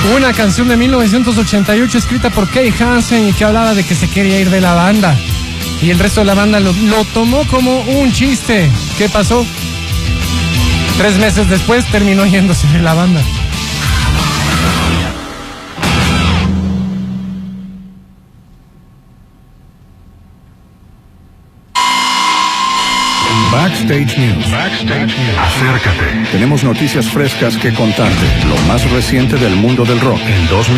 Una canción de 1988 escrita por Kai Hansen y que hablaba de que se quería ir de la banda. Y el resto de la banda lo tomó como un chiste. ¿Qué pasó? 3 meses después terminó yéndose de la banda. Backstage News. Acércate. Tenemos noticias frescas que contarte. Lo más reciente del mundo del rock. En 2 minutos.